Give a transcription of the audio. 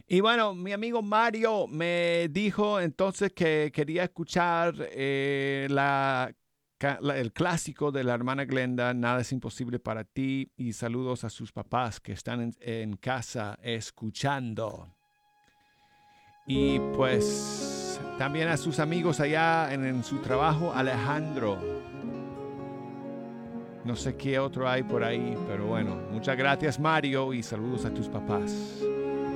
Y bueno, mi amigo Mario me dijo entonces que quería escuchar el clásico de la hermana Glenda, Nada es imposible para ti, y saludos a sus papás que están en casa escuchando. Y pues también a sus amigos allá en su trabajo, Alejandro. No sé qué otro hay por ahí, pero bueno, muchas gracias Mario y saludos a tus papás.